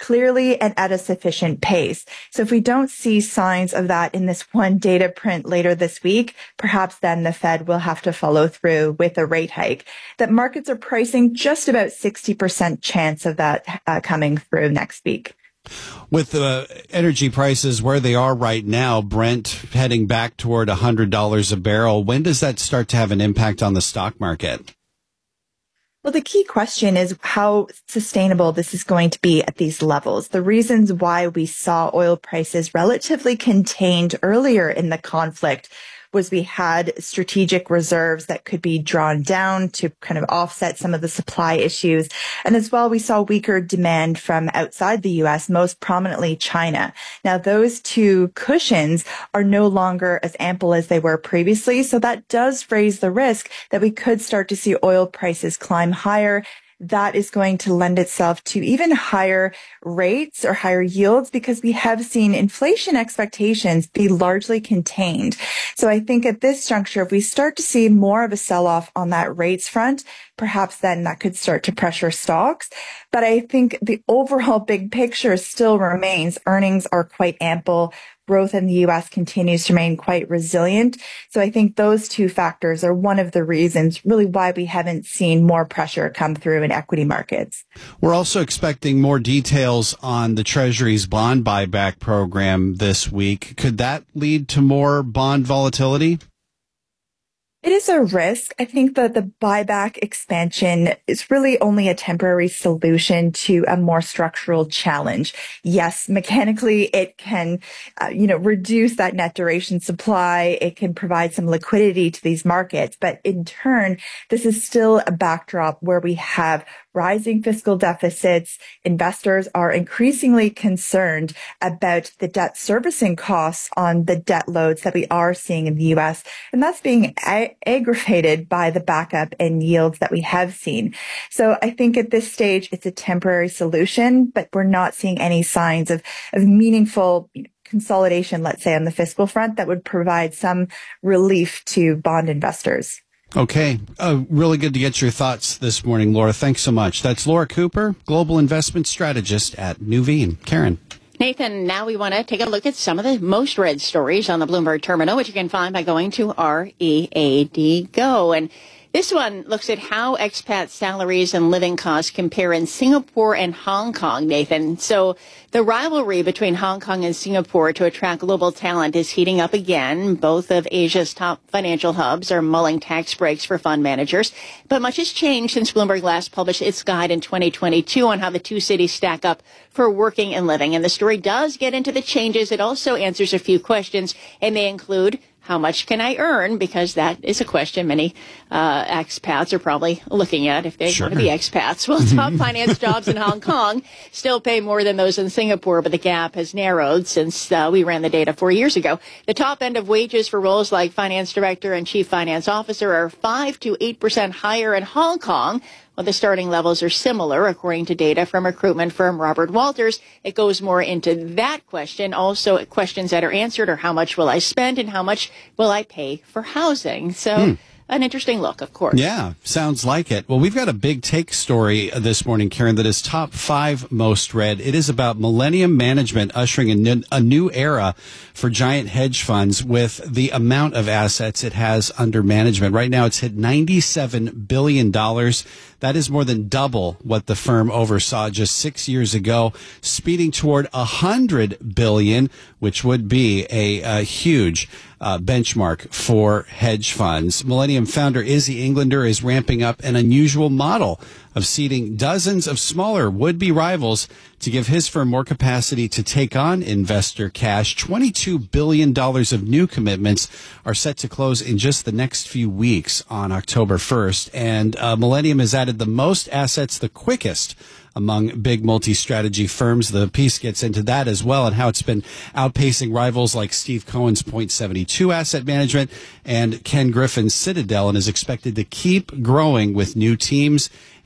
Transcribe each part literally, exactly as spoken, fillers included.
clearly and at a sufficient pace. So if we don't see signs of that in this one data print later this week, perhaps then the Fed will have to follow through with a rate hike. That markets are pricing just about sixty percent chance of that uh, coming through next week. With the energy prices where they are right now, Brent heading back toward one hundred dollars a barrel, when does that start to have an impact on the stock market? Well, the key question is how sustainable this is going to be at these levels. The reasons why we saw oil prices relatively contained earlier in the conflict was we had strategic reserves that could be drawn down to kind of offset some of the supply issues. And as well, we saw weaker demand from outside the U S, most prominently China. Now, those two cushions are no longer as ample as they were previously. So that does raise the risk that we could start to see oil prices climb higher. That is going to lend itself to even higher rates or higher yields because we have seen inflation expectations be largely contained. So I think at this juncture, if we start to see more of a sell-off on that rates front, perhaps then that could start to pressure stocks. But I think the overall big picture still remains. Earnings are quite ample. Growth in the U S continues to remain quite resilient. So I think those two factors are one of the reasons really why we haven't seen more pressure come through in equity markets. We're also expecting more details on the Treasury's bond buyback program this week. Could that lead to more bond volatility? It is a risk. I think that the buyback expansion is really only a temporary solution to a more structural challenge. Yes, mechanically, it can, uh, you know, reduce that net duration supply. It can provide some liquidity to these markets. But in turn, this is still a backdrop where we have rising fiscal deficits. Investors are increasingly concerned about the debt servicing costs on the debt loads that we are seeing in the U S. And that's being a- aggravated by the backup in yields that we have seen. So I think at this stage, it's a temporary solution, but we're not seeing any signs of, of meaningful consolidation, let's say, on the fiscal front that would provide some relief to bond investors. Okay. Uh, really good to get your thoughts this morning, Laura. Thanks so much. That's Laura Cooper, Global Investment Strategist at Nuveen. Karen. Nathan, now we want to take a look at some of the most read stories on the Bloomberg Terminal, which you can find by going to R E A D Go. And this one looks at how expat salaries and living costs compare in Singapore and Hong Kong, Nathan. So the rivalry between Hong Kong and Singapore to attract global talent is heating up again. Both of Asia's top financial hubs are mulling tax breaks for fund managers. But much has changed since Bloomberg last published its guide in twenty twenty-two on how the two cities stack up for working and living. And the story does get into the changes. It also answers a few questions, and they include, how much can I earn? Because that is a question many uh, expats are probably looking at if they sure. want to be expats. Well, top finance jobs in Hong Kong still pay more than those in Singapore, but the gap has narrowed since uh, we ran the data four years ago. The top end of wages for roles like finance director and chief finance officer are five to eight percent higher in Hong Kong. Well, the starting levels are similar, according to data from recruitment firm Robert Walters. It goes more into that question. Also, questions that are answered are how much will I spend and how much will I pay for housing? So hmm. an interesting look, of course. Yeah, sounds like it. Well, we've got a big take story this morning, Karen, that is top five most read. It is about Millennium Management ushering a new, a new era for giant hedge funds with the amount of assets it has under management. Right now, it's hit ninety-seven billion dollars. That is more than double what the firm oversaw just six years ago, speeding toward one hundred billion dollars, which would be a, a huge uh, benchmark for hedge funds. Millennium founder Izzy Englander is ramping up an unusual model of seeding dozens of smaller would-be rivals to give his firm more capacity to take on investor cash. twenty-two billion dollars of new commitments are set to close in just the next few weeks on October first. And uh, Millennium has added the most assets the quickest among big multi-strategy firms. The piece gets into that as well and how it's been outpacing rivals like Steve Cohen's Point seventy-two Asset Management and Ken Griffin's Citadel, and is expected to keep growing with new teams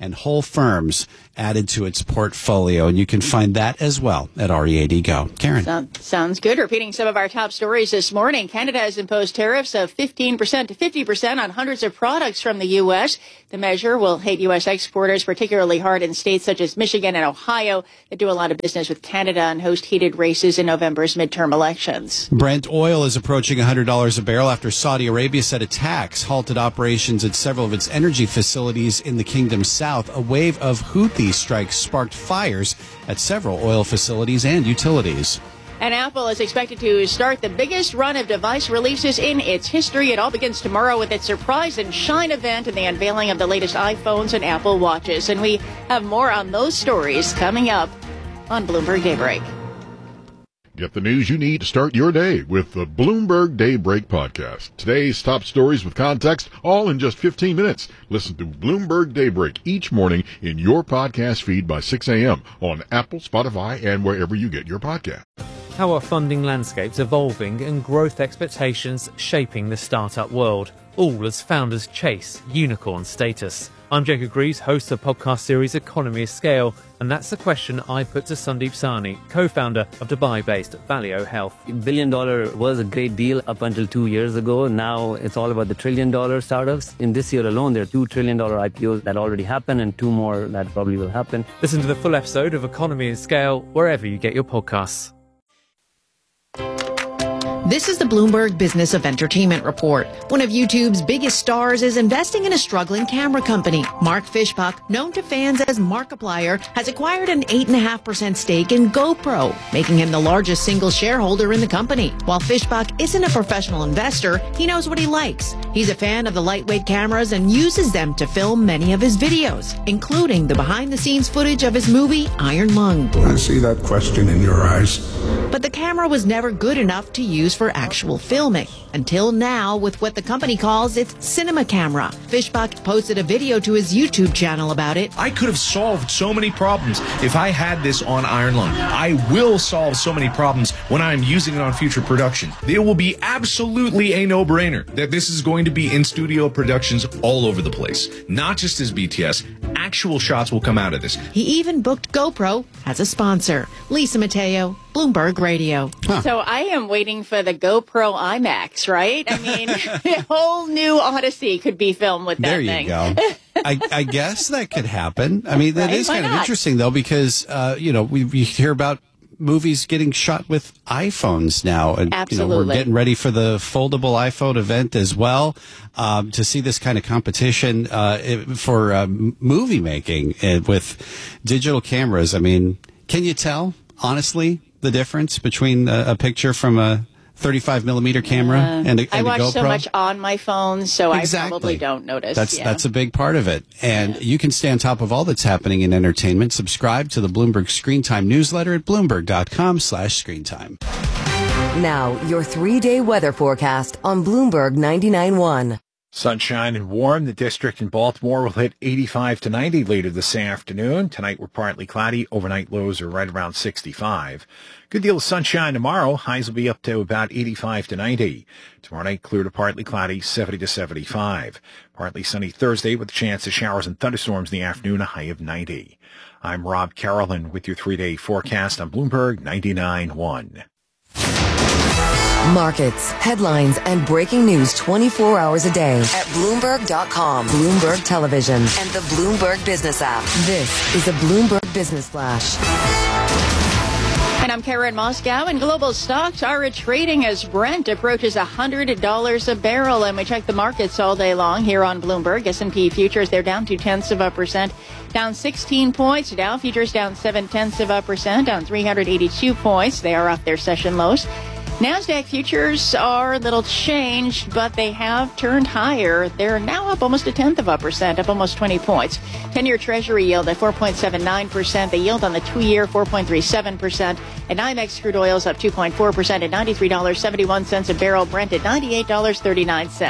and whole firms added to its portfolio. And you can find that as well at R E A D Go. Karen. So, sounds good. Repeating some of our top stories this morning, Canada has imposed tariffs of fifteen percent to fifty percent on hundreds of products from the U S. The measure will hit U S exporters particularly hard in states such as Michigan and Ohio that do a lot of business with Canada and host heated races in November's midterm elections. Brent oil is approaching one hundred dollars a barrel after Saudi Arabia said attacks halted operations at several of its energy facilities in the kingdom's south. A wave of Houthi strikes sparked fires at several oil facilities and utilities. And Apple is expected to start the biggest run of device releases in its history. It all begins tomorrow with its Surprise and Shine event and the unveiling of the latest iPhones and Apple Watches. And we have more on those stories coming up on Bloomberg Daybreak. Get the news you need to start your day with the Bloomberg Daybreak podcast. Today's top stories with context, all in just fifteen minutes. Listen to Bloomberg Daybreak each morning in your podcast feed by six a.m. on Apple, Spotify, and wherever you get your podcast. How are funding landscapes evolving and growth expectations shaping the startup world? All as founders chase unicorn status. I'm Jacob Greaves, host of the podcast series Economy of Scale, and that's the question I put to Sandeep Sahni, co-founder of Dubai-based Valeo Health. Billion dollar was a great deal up until two years ago. Now it's all about the trillion dollar startups. In this year alone, there are two trillion dollar I P Os that already happened and two more that probably will happen. Listen to the full episode of Economy of Scale wherever you get your podcasts. This is the Bloomberg Business of Entertainment Report. One of YouTube's biggest stars is investing in a struggling camera company. Mark Fishbach, known to fans as Markiplier, has acquired an eight point five percent stake in GoPro, making him the largest single shareholder in the company. While Fishbach isn't a professional investor, he knows what he likes. He's a fan of the lightweight cameras and uses them to film many of his videos, including the behind-the-scenes footage of his movie Iron Lung. I see that question in your eyes. But the camera was never good enough to use for actual filming, until now with what the company calls its cinema camera. Fishbach posted a video to his YouTube channel about it. I could have solved so many problems if I had this on Iron Lung. I will solve so many problems when I'm using it on future production. It will be absolutely a no-brainer that this is going to be in studio productions all over the place. Not just as B T S, actual shots will come out of this. He even booked GoPro as a sponsor. Lisa Mateo, Bloomberg Radio. Huh. So I am waiting for the GoPro IMAX, right? I mean, a whole new Odyssey could be filmed with that there thing. There you go. I, I guess that could happen. I mean, that right? is Why kind not? of interesting, though, because, uh, you know, we, we hear about movies getting shot with iPhones now. And, Absolutely. You know, we're getting ready for the foldable iPhone event as well. Um, to see this kind of competition uh, for uh, movie making uh, with digital cameras. I mean, can you tell, honestly, the difference between a, a picture from a thirty-five millimeter camera uh, and a, and I watch a GoPro? so much on my phone, so exactly. I probably don't notice. That's yeah. that's a big part of it. And yeah. you can stay on top of all that's happening in entertainment. Subscribe to the Bloomberg Screen Time newsletter at bloomberg.com slash screen time. Now, your three-day weather forecast on Bloomberg ninety-nine point one. Sunshine and warm. The district in Baltimore will hit eighty-five to ninety later this afternoon. Tonight we're partly cloudy. Overnight lows are right around sixty-five. Good deal of sunshine tomorrow. Highs will be up to about eighty-five to ninety. Tomorrow night clear to partly cloudy, seventy to seventy-five. Partly sunny Thursday with a chance of showers and thunderstorms in the afternoon, a high of ninety. I'm Rob Carolyn with your three-day forecast on Bloomberg ninety-nine point one. Markets, headlines, and breaking news twenty-four hours a day at Bloomberg dot com, Bloomberg Television, and the Bloomberg Business app. This is a Bloomberg Business Flash. And I'm Karen Moscow, and global stocks are trading as Brent approaches one hundred dollars a barrel. And we check the markets all day long here on Bloomberg. S and P futures, they're down two-tenths of a percent, down sixteen points. Dow futures down seven-tenths of a percent, down three hundred eighty-two points. They are off their session lows. NASDAQ futures are a little changed, but they have turned higher. They're now up almost a tenth of a percent, up almost twenty points. ten-year Treasury yield at four point seven nine percent. The yield on the two-year, four point three seven percent. And NYMEX crude oil's up two point four percent at ninety-three dollars and seventy-one cents a barrel. Brent at ninety-eight dollars and thirty-nine cents.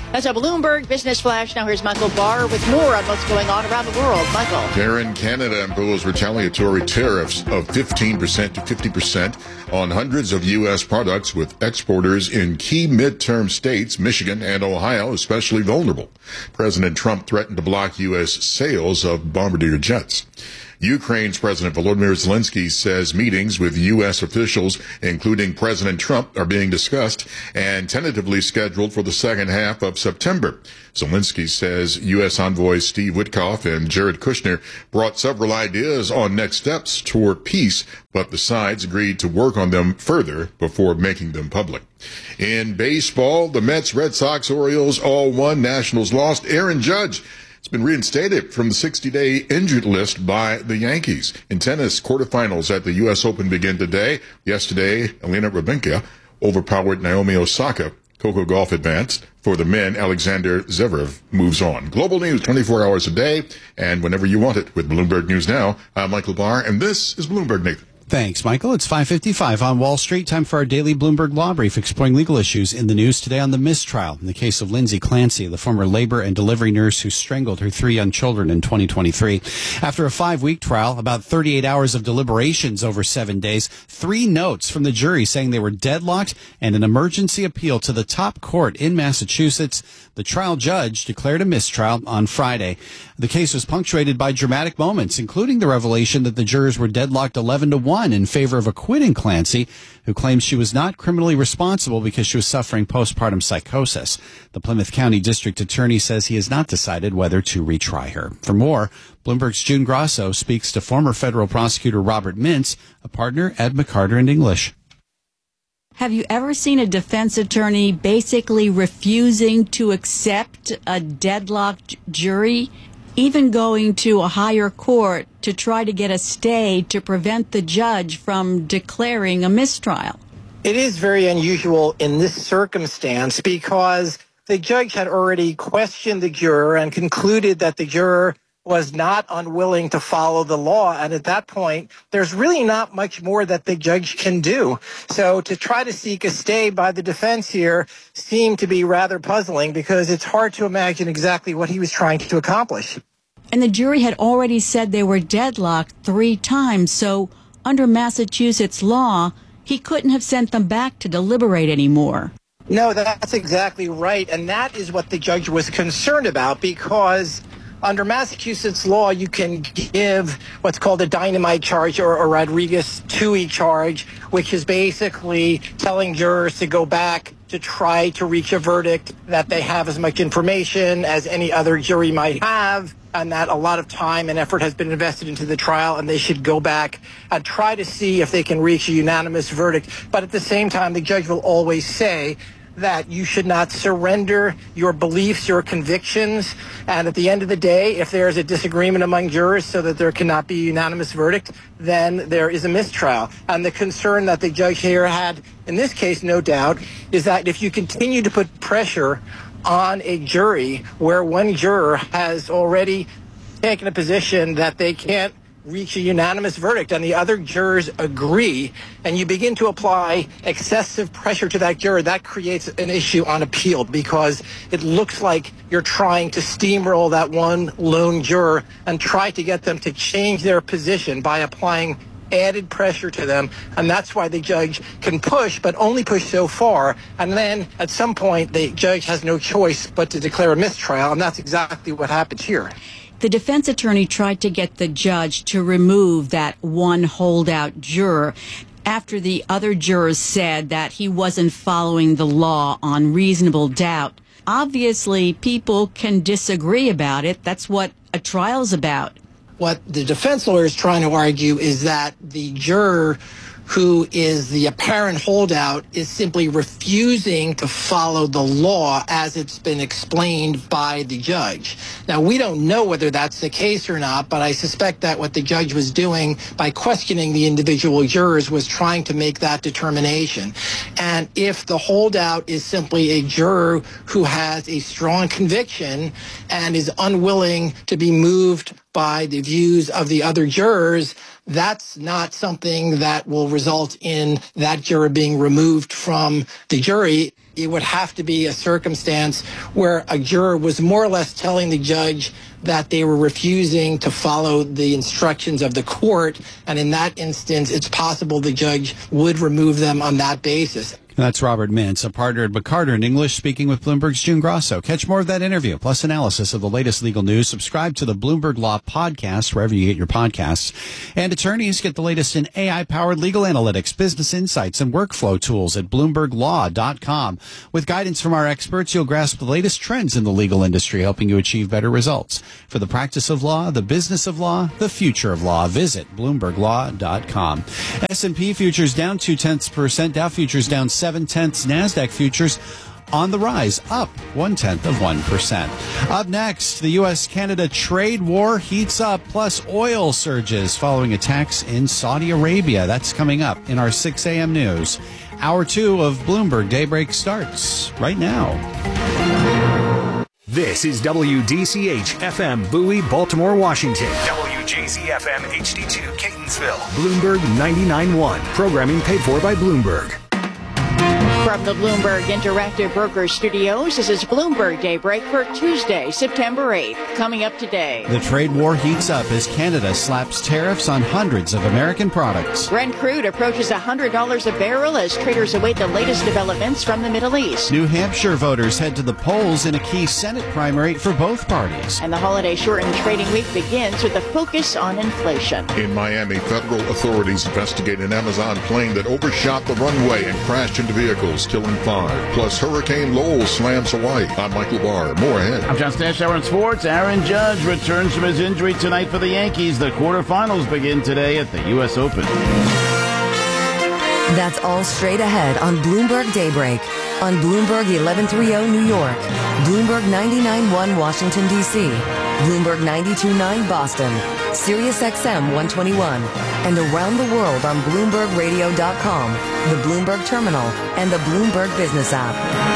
That's a Bloomberg Business Flash. Now here's Michael Barr with more on what's going on around the world. Michael. Karen, Canada imposed retaliatory tariffs of fifteen percent to fifty percent on hundreds of U S products, with exporters in key midterm states, Michigan and Ohio, especially vulnerable. President Trump threatened to block U S sales of Bombardier jets. Ukraine's President Volodymyr Zelensky says meetings with U S officials, including President Trump, are being discussed and tentatively scheduled for the second half of September. Zelensky says U S envoys Steve Witkoff and Jared Kushner brought several ideas on next steps toward peace, but the sides agreed to work on them further before making them public. In baseball, the Mets, Red Sox, Orioles all won, Nationals lost. Aaron Judge has been reinstated from the sixty-day injured list by the Yankees. In tennis, quarterfinals at the U S Open begin today. Yesterday, Elena Rybakina overpowered Naomi Osaka. Coco Gauff advanced. For the men, Alexander Zverev moves on. Global news twenty-four hours a day and whenever you want it with Bloomberg News Now. I'm Michael Barr, and this is Bloomberg Nathan. Thanks, Michael. It's five fifty-five on Wall Street. Time for our daily Bloomberg Law Brief, exploring legal issues in the news today on the mistrial in the case of Lindsay Clancy, the former labor and delivery nurse who strangled her three young children in twenty twenty-three. After a five-week trial, about thirty-eight hours of deliberations over seven days, three notes from the jury saying they were deadlocked, and an emergency appeal to the top court in Massachusetts, the trial judge declared a mistrial on Friday. The case was punctuated by dramatic moments, including the revelation that the jurors were deadlocked eleven to one in favor of acquitting Clancy, who claims she was not criminally responsible because she was suffering postpartum psychosis. The Plymouth County District Attorney says he has not decided whether to retry her. For more, Bloomberg's June Grasso speaks to former federal prosecutor Robert Mintz, a partner at McCarter and English. Have you ever seen a defense attorney basically refusing to accept a deadlocked jury, even going to a higher court to try to get a stay to prevent the judge from declaring a mistrial? It is very unusual in this circumstance because the judge had already questioned the juror and concluded that the juror was not unwilling to follow the law. And at that point, there's really not much more that the judge can do. So to try to seek a stay by the defense here seemed to be rather puzzling because it's hard to imagine exactly what he was trying to accomplish. And the jury had already said they were deadlocked three times. So under Massachusetts law, he couldn't have sent them back to deliberate anymore. No, that's exactly right. And that is what the judge was concerned about, because under Massachusetts law, you can give what's called a dynamite charge or a Rodriguez Tui charge, which is basically telling jurors to go back to try to reach a verdict that they have as much information as any other jury might have, and that a lot of time and effort has been invested into the trial, and they should go back and try to see if they can reach a unanimous verdict. But at the same time, the judge will always say that you should not surrender your beliefs, your convictions. And at the end of the day, if there is a disagreement among jurors so that there cannot be a unanimous verdict, then there is a mistrial. And the concern that the judge here had in this case, no doubt, is that if you continue to put pressure on a jury where one juror has already taken a position that they can't reach a unanimous verdict and the other jurors agree, and you begin to apply excessive pressure to that juror, that creates an issue on appeal because it looks like you're trying to steamroll that one lone juror and try to get them to change their position by applying added pressure to them. And that's why the judge can push, but only push so far. And then at some point, the judge has no choice but to declare a mistrial. And that's exactly what happens here. The defense attorney tried to get the judge to remove that one holdout juror after the other jurors said that he wasn't following the law on reasonable doubt. Obviously, people can disagree about it. That's what a trial's about. What the defense lawyer is trying to argue is that the juror who is the apparent holdout is simply refusing to follow the law as it's been explained by the judge. Now, we don't know whether that's the case or not, but I suspect that what the judge was doing by questioning the individual jurors was trying to make that determination. And if the holdout is simply a juror who has a strong conviction and is unwilling to be moved by the views of the other jurors, that's not something that will result in that juror being removed from the jury. it would have to be a circumstance where a juror was more or less telling the judge that they were refusing to follow the instructions of the court. And in that instance, it's possible the judge would remove them on that basis. That's Robert Mintz, a partner at McCarter in English, speaking with Bloomberg's June Grosso. Catch more of that interview, plus analysis of the latest legal news. Subscribe to the Bloomberg Law Podcast, wherever you get your podcasts. And attorneys get the latest in A I-powered legal analytics, business insights, and workflow tools at bloomberg law dot com. With guidance from our experts, you'll grasp the latest trends in the legal industry, helping you achieve better results. For the practice of law, the business of law, the future of law, visit bloomberg law dot com. S and P futures down two-tenths percent, Dow futures down seven-tenths, NASDAQ futures on the rise, up one-tenth of one percent. Up next, the U S Canada trade war heats up, plus oil surges following attacks in Saudi Arabia. That's coming up in our six a.m. news. Hour two of Bloomberg Daybreak starts right now. This is W D C H F M Bowie, Baltimore, Washington. W J Z F M H D two Catonsville. Bloomberg ninety-nine point one. Programming paid for by Bloomberg. From the Bloomberg Interactive Brokers Studios, this is Bloomberg Daybreak for Tuesday, September eighth. Coming up today. The trade war heats up as Canada slaps tariffs on hundreds of American products. Brent crude approaches one hundred dollars a barrel as traders await the latest developments from the Middle East. New Hampshire voters head to the polls in a key Senate primary for both parties. And the holiday-shortened trading week begins with a focus on inflation. In Miami, federal authorities investigate an Amazon plane that overshot the runway and crashed into vehicles, killing five. Plus, Hurricane Lowell slams Hawaii. I'm Michael Barr. More ahead. I'm John Stashower in sports. Aaron Judge returns from his injury tonight for the Yankees. The quarterfinals begin today at the U S Open. That's all straight ahead on Bloomberg Daybreak. On Bloomberg eleven thirty New York, Bloomberg ninety-nine point one Washington, D C, Bloomberg ninety-two point nine Boston, Sirius X M one twenty-one, and around the world on Bloomberg Radio dot com, the Bloomberg Terminal, and the Bloomberg Business app.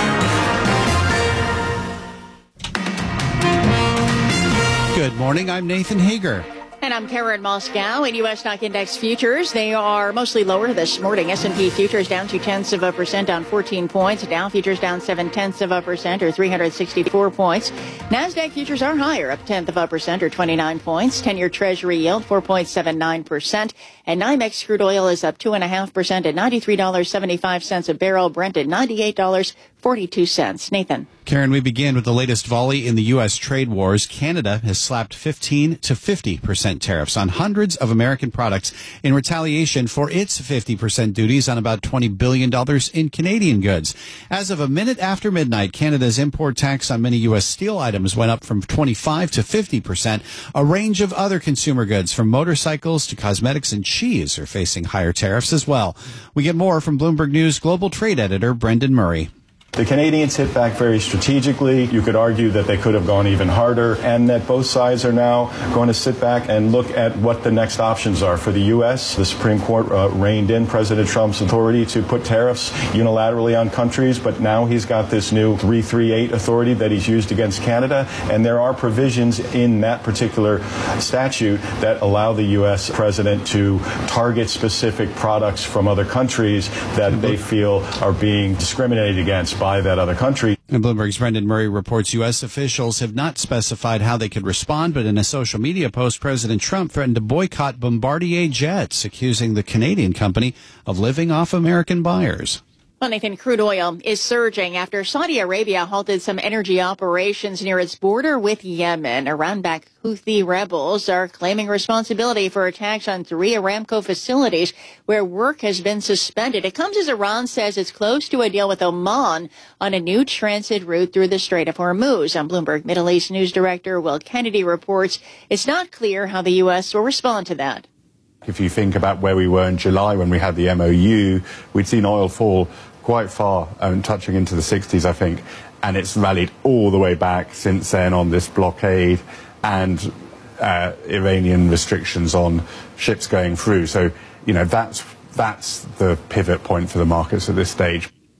Good morning, I'm Nathan Hager. And I'm Karen Moscow. In U S stock index futures, they are mostly lower this morning. S and P futures down two-tenths of a percent, down fourteen points. Dow futures down seven-tenths of a percent, or three hundred sixty-four points. NASDAQ futures are higher, up a tenth of a percent, or twenty-nine points. ten-year Treasury yield, four point seven nine percent. And NYMEX crude oil is up two point five percent at ninety-three dollars and seventy-five cents a barrel. Brent at ninety-eight dollars and forty-two cents. Nathan. Karen, we begin with the latest volley in the U S trade wars. Canada has slapped fifteen to fifty percent tariffs on hundreds of American products in retaliation for its fifty percent duties on about twenty billion dollars in Canadian goods. As of a minute after midnight, Canada's import tax on many U S steel items went up from twenty-five to fifty percent. A range of other consumer goods, from motorcycles to cosmetics and cheese, are facing higher tariffs as well. We get more from Bloomberg News global trade editor Brendan Murray. The Canadians hit back very strategically. You could argue that they could have gone even harder, and that both sides are now going to sit back and look at what the next options are. For the U S, the Supreme Court uh, reined in President Trump's authority to put tariffs unilaterally on countries, but now he's got this new three thirty-eight authority that he's used against Canada, and there are provisions in that particular statute that allow the U S president to target specific products from other countries that they feel are being discriminated against by that other country. And Bloomberg's Brendan Murray reports U S officials have not specified how they could respond, but in a social media post, President Trump threatened to boycott Bombardier jets, accusing the Canadian company of living off American buyers. Well, Nathan, crude oil is surging after Saudi Arabia halted some energy operations near its border with Yemen. Iran-backed Houthi rebels are claiming responsibility for attacks on three Aramco facilities where work has been suspended. It comes as Iran says it's close to a deal with Oman on a new transit route through the Strait of Hormuz. On Bloomberg Middle East News Director Will Kennedy reports it's not clear how the U S will respond to that. If you think about where we were in July when we had the M O U, we'd seen oil fall quite far, um, touching into the sixties, I think, and it's rallied all the way back since then on this blockade and uh, Iranian restrictions on ships going through. So, you know, that's that's the pivot point for the markets at this stage.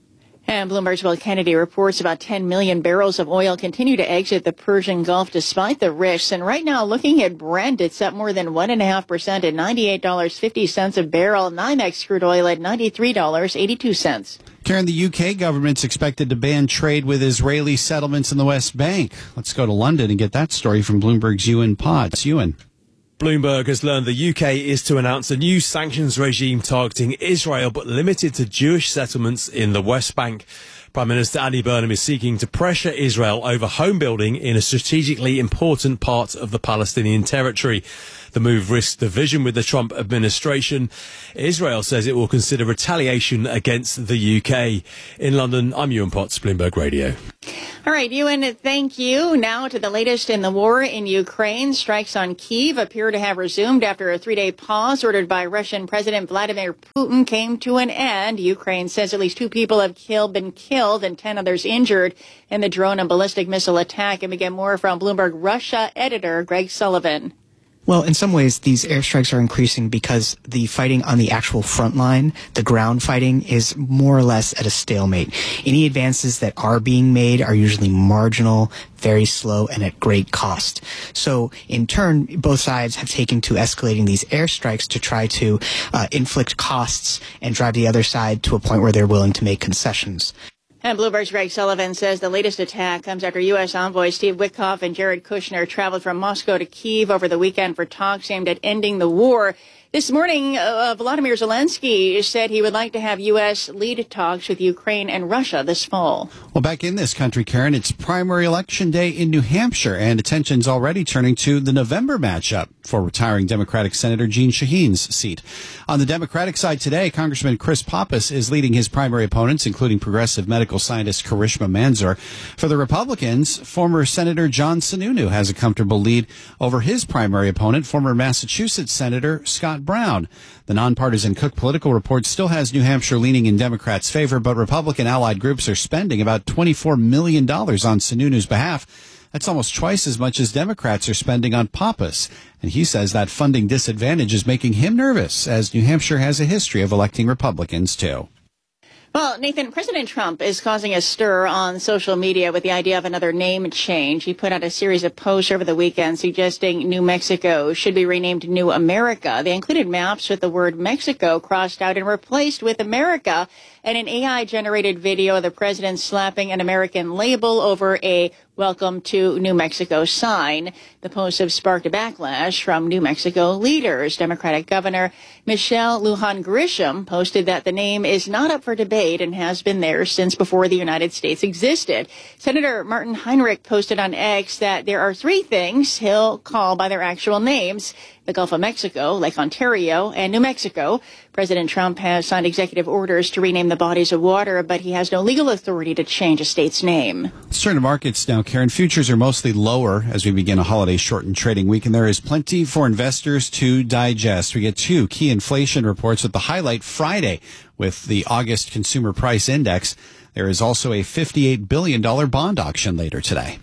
And Bloomberg's Will Kennedy reports about ten million barrels of oil continue to exit the Persian Gulf despite the risks. And right now, looking at Brent, it's up more than one point five percent at ninety-eight dollars and fifty cents a barrel. NYMEX crude oil at ninety-three dollars and eighty-two cents. Karen, the U K government's expected to ban trade with Israeli settlements in the West Bank. Let's go to London and get that story from Bloomberg's Ewan Potts. Ewan. Bloomberg has learned the U K is to announce a new sanctions regime targeting Israel, but limited to Jewish settlements in the West Bank. Prime Minister Andy Burnham is seeking to pressure Israel over home building in a strategically important part of the Palestinian territory. The move risks division with the Trump administration. Israel says it will consider retaliation against the U K. In London, I'm Ewan Potts, Bloomberg Radio. All right, Ewan, thank you. Now to the latest in the war in Ukraine. Strikes on Kyiv appear to have resumed after a three-day pause ordered by Russian President Vladimir Putin came to an end. Ukraine says at least two people have killed, been killed and ten others injured in the drone and ballistic missile attack. And we get more from Bloomberg Russia editor Greg Sullivan. Well, in some ways, these airstrikes are increasing because the fighting on the actual front line, the ground fighting, is more or less at a stalemate. Any advances that are being made are usually marginal, very slow, and at great cost. So, in turn, both sides have taken to escalating these airstrikes to try to uh, inflict costs and drive the other side to a point where they're willing to make concessions. And Bloomberg's Greg Sullivan says the latest attack comes after U S envoys Steve Witkoff and Jared Kushner traveled from Moscow to Kyiv over the weekend for talks aimed at ending the war. This morning, uh, Volodymyr Zelensky said he would like to have U S lead talks with Ukraine and Russia this fall. Well, back in this country, Karen, it's primary election day in New Hampshire, and attention's already turning to the November matchup for retiring Democratic Senator Jeanne Shaheen's seat. On the Democratic side today, Congressman Chris Pappas is leading his primary opponents, including progressive medical scientist Karishma Manzoor. For the Republicans, former Senator John Sununu has a comfortable lead over his primary opponent, former Massachusetts Senator Scott Brown. The nonpartisan Cook Political Report still has New Hampshire leaning in Democrats' favor, but Republican allied groups are spending about twenty-four million dollars on Sununu's behalf. That's almost twice as much as Democrats are spending on Pappas. And he says that funding disadvantage is making him nervous, as New Hampshire has a history of electing Republicans, too. Well, Nathan, President Trump is causing a stir on social media with the idea of another name change. He put out a series of posts over the weekend suggesting New Mexico should be renamed New America. They included maps with the word Mexico crossed out and replaced with America, and an A I-generated video of the president slapping an American label over a Welcome to New Mexico sign. The posts have sparked a backlash from New Mexico leaders. Democratic Governor Michelle Lujan Grisham posted that the name is not up for debate and has been there since before the United States existed. Senator Martin Heinrich posted on X that there are three things he'll call by their actual names: the Gulf of Mexico, Lake Ontario, and New Mexico. President Trump has signed executive orders to rename the bodies of water, but he has no legal authority to change a state's name. Let's turn to markets now, Karen. Futures are mostly lower as we begin a holiday-shortened trading week, and there is plenty for investors to digest. We get two key inflation reports with the highlight Friday with the August Consumer Price Index. There is also a fifty-eight billion dollars bond auction later today.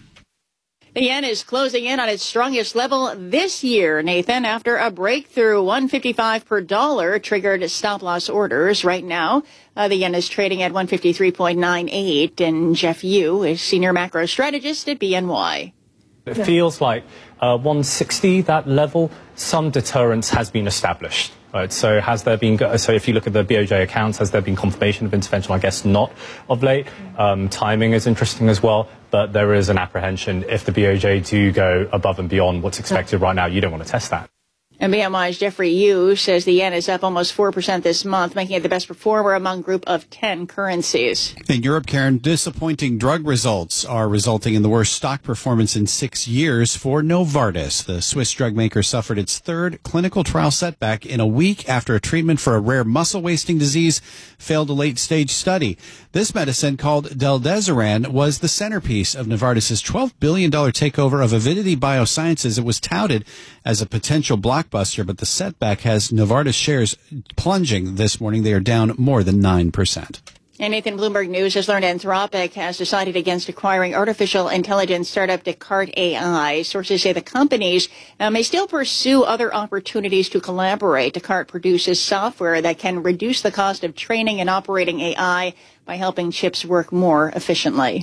The yen is closing in on its strongest level this year, Nathan, after a breakthrough one fifty-five per dollar triggered stop-loss orders. Right now, uh, the yen is trading at one fifty-three point nine eight, and Jeff Yu is senior macro strategist at B N Y. It feels like uh, one sixty, that level, some deterrence has been established. Right, so has there been, so if you look at the B O J accounts, has there been confirmation of intervention? I guess not of late. Um, timing is interesting as well, but there is an apprehension if the B O J do go above and beyond what's expected right now, you don't want to test that. And B M Y's Jeffrey Yu says the yen is up almost four percent this month, making it the best performer among group of ten currencies. In Europe, Karen, disappointing drug results are resulting in the worst stock performance in six years for Novartis. The Swiss drug maker suffered its third clinical trial setback in a week after a treatment for a rare muscle-wasting disease failed a late-stage study. This medicine, called Del-desiran, was the centerpiece of Novartis' twelve billion dollars takeover of Avidity Biosciences. It was touted as a potential blockbuster, but the setback has Novartis shares plunging this morning. They are down more than nine percent. And Nathan, Bloomberg News has learned Anthropic has decided against acquiring artificial intelligence startup Descartes A I. Sources say the companies uh, may still pursue other opportunities to collaborate. Descartes produces software that can reduce the cost of training and operating A I by helping chips work more efficiently.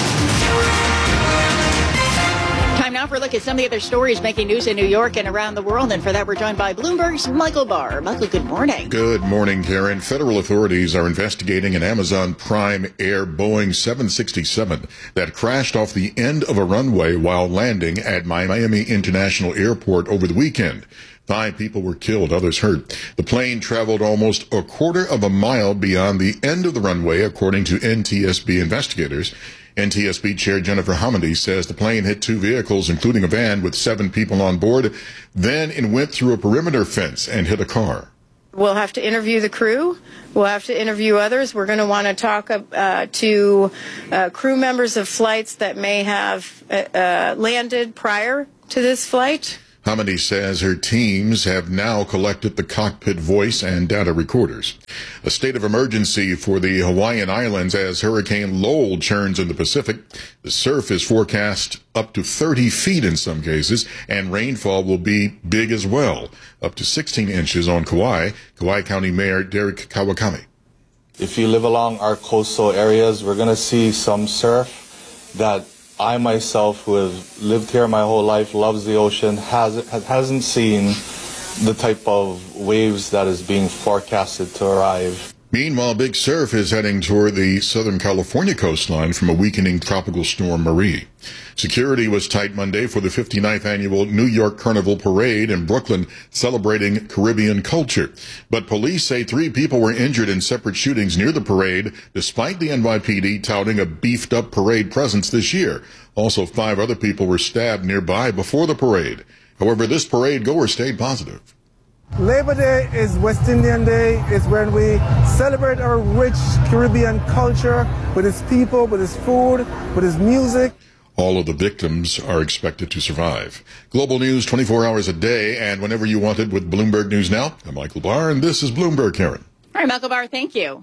Time now for a look at some of the other stories making news in New York and around the world. And for that, we're joined by Bloomberg's Michael Barr. Michael, good morning. Good morning, Karen. Federal authorities are investigating an Amazon Prime Air Boeing seven sixty-seven that crashed off the end of a runway while landing at Miami International Airport over the weekend. Five people were killed, others hurt. The plane traveled almost a quarter of a mile beyond the end of the runway, according to N T S B investigators. N T S B Chair Jennifer Hamady says the plane hit two vehicles, including a van with seven people on board. Then it went through a perimeter fence and hit a car. We'll have to interview the crew. We'll have to interview others. We're going to want to talk uh, to uh, crew members of flights that may have uh, landed prior to this flight. Hamady says her teams have now collected the cockpit voice and data recorders. A state of emergency for the Hawaiian Islands as Hurricane Lowell churns in the Pacific. The surf is forecast up to thirty feet in some cases, and rainfall will be big as well, up to sixteen inches on Kauai. Kauai County Mayor Derek Kawakami. If you live along our coastal areas, we're going to see some surf that I myself, who have lived here my whole life, loves the ocean, has, hasn't seen the type of waves that is being forecasted to arrive. Meanwhile, big surf is heading toward the Southern California coastline from a weakening tropical storm Marie. Security was tight Monday for the fifty-ninth annual New York Carnival Parade in Brooklyn, celebrating Caribbean culture. But police say three people were injured in separate shootings near the parade, despite the N Y P D touting a beefed-up parade presence this year. Also, five other people were stabbed nearby before the parade. However, this parade goer stayed positive. Labor Day is West Indian Day. It's when we celebrate our rich Caribbean culture with its people, with its food, with its music. All of the victims are expected to survive. Global news twenty-four hours a day and whenever you want it with Bloomberg News Now. I'm Michael Barr, and this is Bloomberg, Karen. All right, Michael Barr, thank you.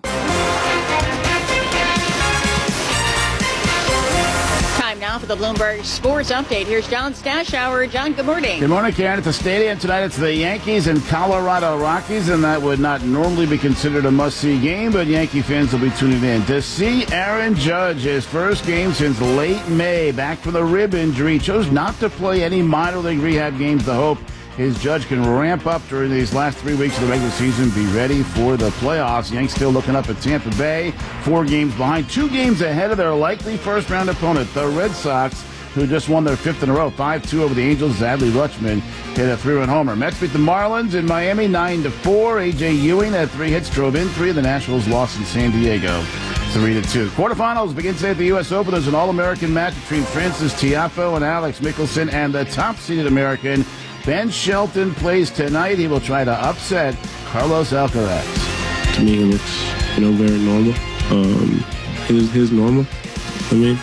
Now for the Bloomberg Sports Update. Here's John Stashower. John, good morning. Good morning, Karen. At the stadium tonight, it's the Yankees and Colorado Rockies, and that would not normally be considered a must-see game, but Yankee fans will be tuning in to see Aaron Judge, his first game since late May, back from the rib injury. He chose not to play any minor league rehab games to hope his Judge can ramp up during these last three weeks of the regular season, be ready for the playoffs. Yanks still looking up at Tampa Bay, four games behind, two games ahead of their likely first-round opponent, the Red Sox, who just won their fifth in a row, five two over the Angels. Adley Rutschman hit a three-run homer. Mets beat the Marlins in Miami nine to four. A J Ewing had three hits, drove in three. The Nationals lost in San Diego three to two. Quarterfinals begin today at the U S Open. There's an All-American match between Francis Tiafoe and Alex Mickelson, and the top-seeded American Ben Shelton plays tonight. He will try to upset Carlos Alcaraz. To me, he looks, you know, very normal. Um, his, his normal, I mean,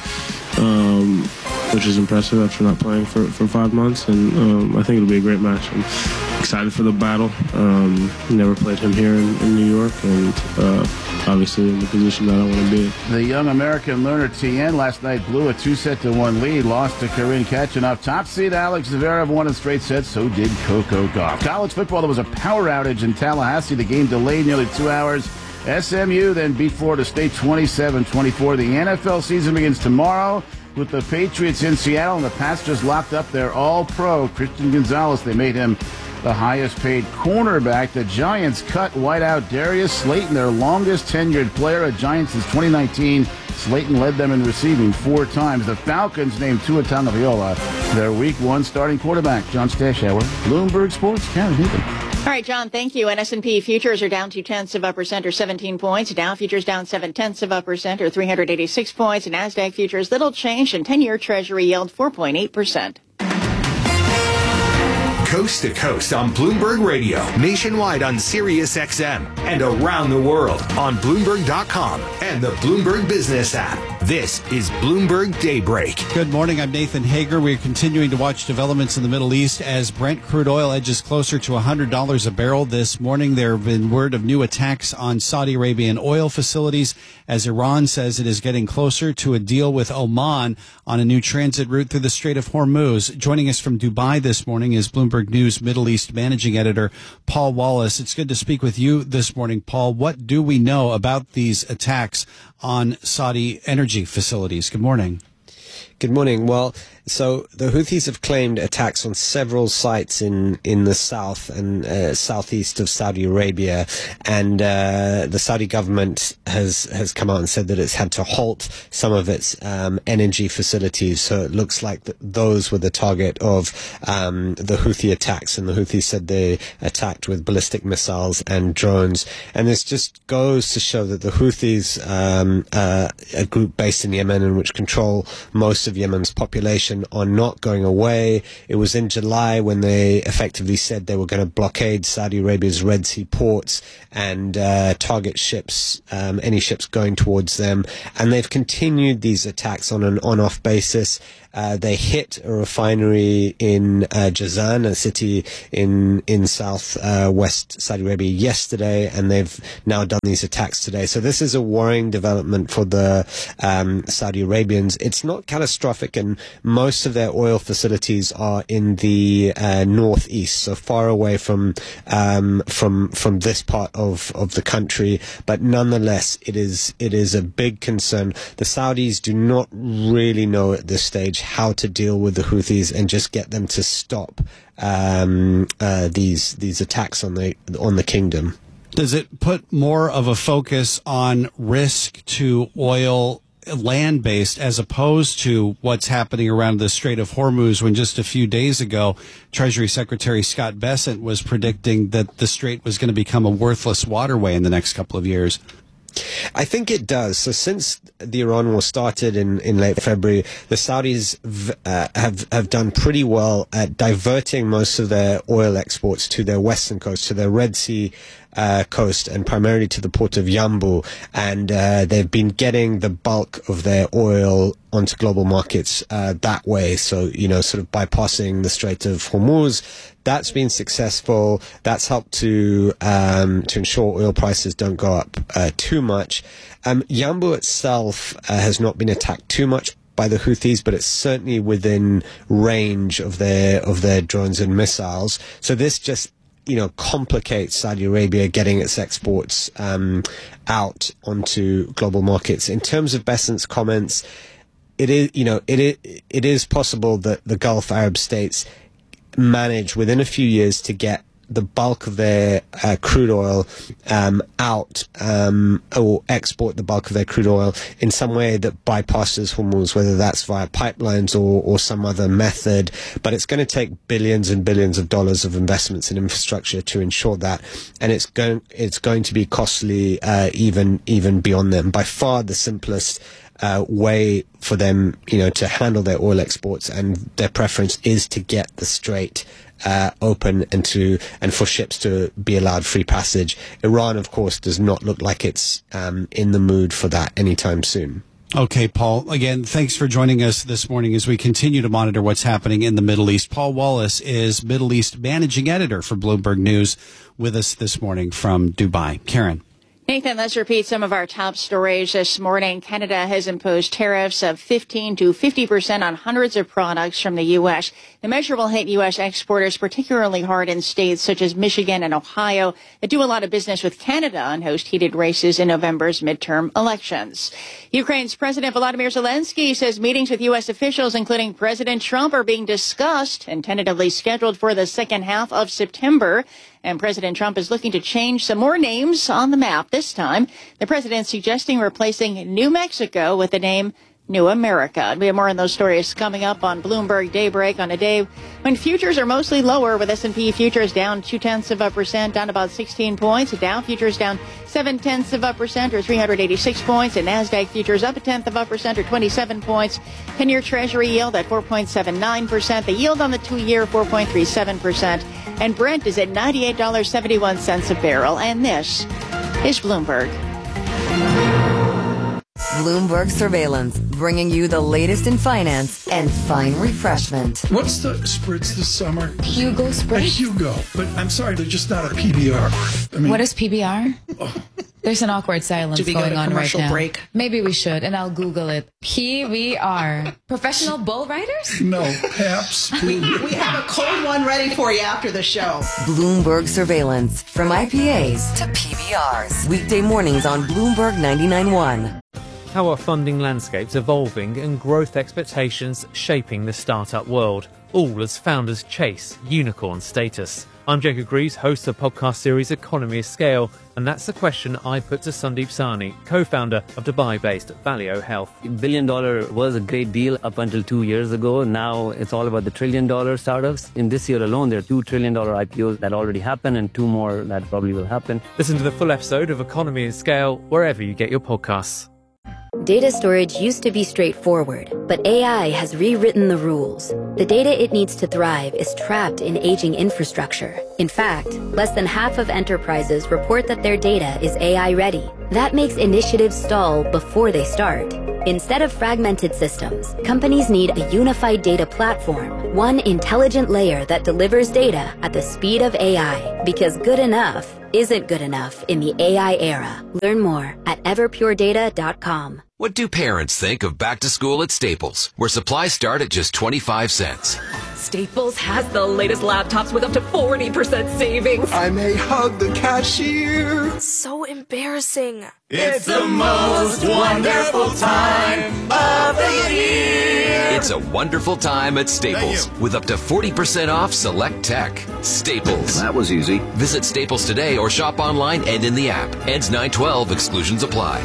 um, which is impressive after not playing for, for five months. And um, I think it'll be a great match. I'm excited for the battle. Um, never played him here in, in New York, and uh, obviously in the position that I want to be in. The young American learner Tien last night blew a two-set to one lead, lost to Karin Khachanov. Top seed Alex Zverev won in straight sets, so did Coco Gauff. College football, there was a power outage in Tallahassee. The game delayed nearly two hours. S M U then beat Florida State twenty-seven twenty-four. The N F L season begins tomorrow with the Patriots in Seattle, and the Pats just locked up their all-pro Christian Gonzalez. They made him the highest-paid cornerback. The Giants cut wideout Darius Slayton, their longest-tenured player at Giants since twenty nineteen. Slayton led them in receiving four times. The Falcons named Tua Tagovailoa their Week One starting quarterback. John Stashower, Bloomberg Sports, Karen Higgins. All right, John, thank you. And S and P futures are down two tenths of a percent or seventeen points. Dow futures down seven tenths of a percent or three hundred eighty-six points. And NASDAQ futures little change, and ten-year Treasury yield four point eight percent. Coast to coast on Bloomberg Radio, nationwide on Sirius X M, and around the world on Bloomberg dot com and the Bloomberg Business app. This is Bloomberg Daybreak. Good morning. I'm Nathan Hager. We're continuing to watch developments in the Middle East as Brent crude oil edges closer to one hundred dollars a barrel this morning. There have been word of new attacks on Saudi Arabian oil facilities as Iran says it is getting closer to a deal with Oman on a new transit route through the Strait of Hormuz. Joining us from Dubai this morning is Bloomberg News Middle East Managing Editor Paul Wallace. It's good to speak with you this morning, Paul. What do we know about these attacks on Saudi energy facilities? Good morning. Good morning. Well, so the Houthis have claimed attacks on several sites in, in the south and uh, southeast of Saudi Arabia, and uh, the Saudi government has has come out and said that it's had to halt some of its um, energy facilities. So it looks like th- those were the target of um, the Houthi attacks, and the Houthis said they attacked with ballistic missiles and drones. And this just goes to show that the Houthis, um, uh, a group based in Yemen and which control most of Yemen's population, are not going away. It was in July when they effectively said they were going to blockade Saudi Arabia's Red Sea ports and uh, target ships, um, any ships going towards them. And they've continued these attacks on an on-off basis. Uh, they hit a refinery in uh, Jazan, a city in in south uh, west Saudi Arabia, yesterday, and they've now done these attacks today. So this is a worrying development for the um, Saudi Arabians. It's not catastrophic, and most of their oil facilities are in the uh, northeast, so far away from um, from from this part of of the country. But nonetheless, it is it is a big concern. The Saudis do not really know at this stage how to deal with the Houthis and just get them to stop um, uh, these these attacks on the on the kingdom. Does it put more of a focus on risk to oil land-based as opposed to what's happening around the Strait of Hormuz, when just a few days ago Treasury Secretary Scott Bessent was predicting that the strait was going to become a worthless waterway in the next couple of years? I think it does. So since the Iran war started in, in late February, the Saudis v- uh, have have done pretty well at diverting most of their oil exports to their western coast, to their Red Sea uh, coast, and primarily to the port of Yanbu. And uh, they've been getting the bulk of their oil onto global markets uh, that way. So, you know, sort of bypassing the Strait of Hormuz. That's been successful. That's helped to um, to ensure oil prices don't go up uh, too much. Um, Yanbu itself uh, has not been attacked too much by the Houthis, but it's certainly within range of their of their drones and missiles. So this just, you know, complicates Saudi Arabia getting its exports um, out onto global markets. In terms of Bessent's comments, it is, you know, it is, it is possible that the Gulf Arab states manage within a few years to get the bulk of their uh, crude oil um, out, um, or export the bulk of their crude oil in some way that bypasses Hormuz, whether that's via pipelines or, or some other method. But it's going to take billions and billions of dollars of investments in infrastructure to ensure that, and it's going it's going to be costly, uh, even even beyond them. By far, the simplest Uh, way for them, you know, to handle their oil exports, and their preference is to get the strait uh, open and to and for ships to be allowed free passage. Iran, of course, does not look like it's um, in the mood for that anytime soon. Okay, Paul, again, thanks for joining us this morning as we continue to monitor what's happening in the Middle East. Paul Wallace is Middle East Managing Editor for Bloomberg News, with us this morning from Dubai. Karen. Nathan, let's repeat some of our top stories this morning. Canada has imposed tariffs of fifteen to fifty percent on hundreds of products from the U S. The measure will hit U S exporters particularly hard in states such as Michigan and Ohio that do a lot of business with Canada and host heated races in November's midterm elections. Ukraine's President Volodymyr Zelensky says meetings with U S officials, including President Trump, are being discussed and tentatively scheduled for the second half of September. And President Trump is looking to change some more names on the map this time. The president suggesting replacing New Mexico with the name new America. We have more on those stories coming up on Bloomberg Daybreak on a day when futures are mostly lower, with S and P futures down two-tenths of a percent, down about sixteen points. Dow futures down seven-tenths of a percent, or three hundred eighty-six points. And NASDAQ futures up a tenth of a percent, or twenty-seven points. ten-year Treasury yield at four point seven nine percent. The yield on the two-year, four point three seven percent. And Brent is at ninety-eight dollars and seventy-one cents a barrel. And this is Bloomberg. Bloomberg Surveillance, bringing you the latest in finance and fine refreshment. What's the spritz this summer? Hugo Spritz? A Hugo, but I'm sorry, they're just not a P B R. I mean, what is P B R? Oh. There's an awkward silence going on right now. Do we go to commercial break? Maybe we should, and I'll Google it. P B R. Professional bull riders? No, Paps. we, we have a cold one ready for you after the show. Bloomberg Surveillance, from I P As to P B Rs. Weekday mornings on Bloomberg ninety-nine point one. How are funding landscapes evolving and growth expectations shaping the startup world, all as founders chase unicorn status? I'm Jacob Greaves, host of the podcast series Economy of Scale, and that's the question I put to Sandeep Sahni, co-founder of Dubai-based Valeo Health. Billion dollar was a great deal up until two years ago. Now it's all about the trillion dollar startups. In this year alone, there are two trillion dollar I P Os that already happened and two more that probably will happen. Listen to the full episode of Economy of Scale wherever you get your podcasts. Data storage used to be straightforward, but A I has rewritten the rules. The data it needs to thrive is trapped in aging infrastructure. In fact, less than half of enterprises report that their data is A I ready. That makes initiatives stall before they start. Instead of fragmented systems, companies need a unified data platform, one intelligent layer that delivers data at the speed of A I, because good enough isn't good enough in the A I era. Learn more at everpure data dot com. What do parents think of back to school at Staples, where supplies start at just twenty-five cents? Staples has the latest laptops with up to forty percent savings. I may hug the cashier. So embarrassing. It's the most wonderful time of the year. It's a wonderful time at Staples with up to forty percent off select tech. Staples. That was easy. Visit Staples today or shop online and in the app. Ends nine twelve. Exclusions apply.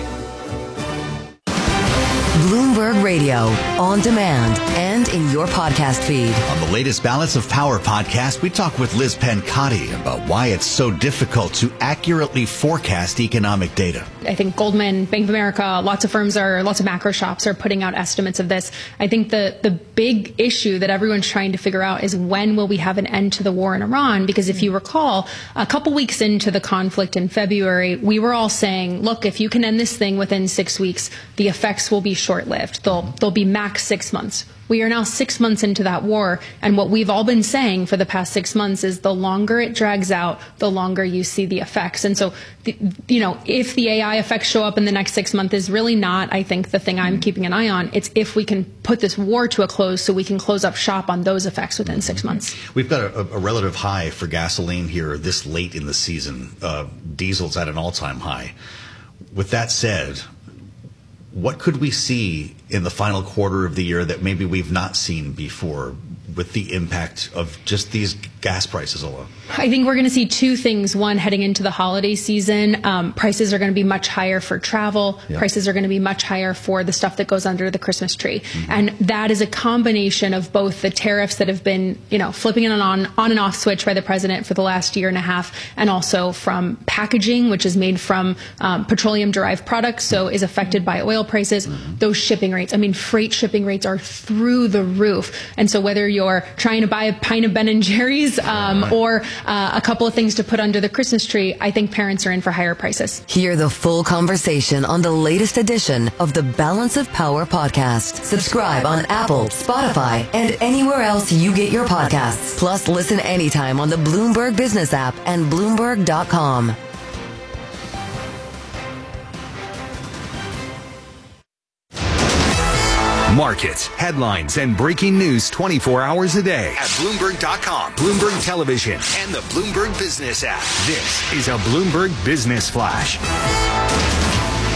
Bloomberg Radio, on demand and in your podcast feed. On the latest Balance of Power podcast, we talk with Liz Pencotti about why it's so difficult to accurately forecast economic data. I think Goldman, Bank of America, lots of firms are, lots of macro shops are putting out estimates of this. I think the, the big issue that everyone's trying to figure out is when will we have an end to the war in Iran? Because if you recall, a couple weeks into the conflict in February, we were all saying, look, if you can end this thing within six weeks, the effects will be short-lived. They'll, they'll be max six months. We are now six months into that war, and what we've all been saying for the past six months is the longer it drags out, the longer you see the effects. And so, the, you know, if the A I effects show up in the next six months is really not, I think, the thing I'm keeping an eye on. It's if we can put this war to a close so we can close up shop on those effects within six months. We've got a, a relative high for gasoline here this late in the season. Uh, diesel's at an all-time high. With that said, what could we see in the final quarter of the year that maybe we've not seen before with the impact of just these gas prices alone? I think we're going to see two things. One, heading into the holiday season, um, prices are going to be much higher for travel. Yep. Prices are going to be much higher for the stuff that goes under the Christmas tree. Mm-hmm. And that is a combination of both the tariffs that have been, you know, flipping an on, on and off switch by the president for the last year and a half, and also from packaging, which is made from um, petroleum-derived products, so is affected by oil prices. Mm-hmm. Those shipping rates, I mean, freight shipping rates are through the roof. And so whether you're trying to buy a pint of Ben and Jerry's um, right. or uh, a couple of things to put under the Christmas tree, I think parents are in for higher prices. Hear the full conversation on the latest edition of the Balance of Power podcast. Subscribe on Apple, Spotify, and anywhere else you get your podcasts. Plus, listen anytime on the Bloomberg Business app and Bloomberg dot com. Markets, headlines, and breaking news twenty-four hours a day at Bloomberg dot com, Bloomberg Television, and the Bloomberg Business app. This is a Bloomberg Business Flash.